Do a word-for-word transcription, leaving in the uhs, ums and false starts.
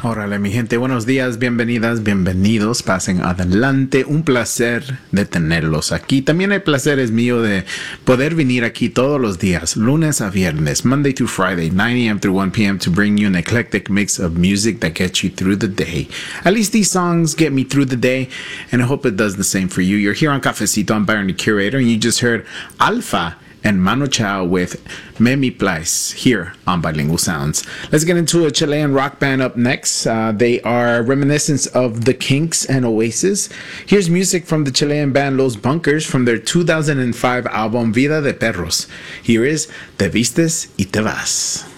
Órale, mi gente, buenos días, bienvenidas, bienvenidos, pasen adelante. Un placer de tenerlos aquí. También el placer es mío de poder venir aquí todos los días, lunes a viernes, Monday to Friday, nine a.m. through one p.m. to bring you an eclectic mix of music that gets you through the day. At least these songs get me through the day, and I hope it does the same for you. You're here on Cafecito, I'm Byron the Curator, and you just heard Alpha and Mano Chao with Me Mi Place here on Bilingual Sounds. Let's get into a Chilean rock band up next. Uh, they are reminiscence of The Kinks and Oasis. Here's music from the Chilean band Los Bunkers from their two thousand five album Vida de Perros. Here is Te Vistes y Te Vas.